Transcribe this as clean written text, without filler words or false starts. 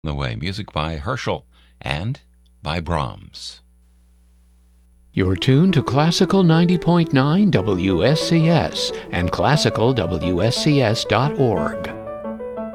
The Way, music by Herschel and by Brahms. You're tuned to Classical 90.9 WSCS and classicalwscs.org.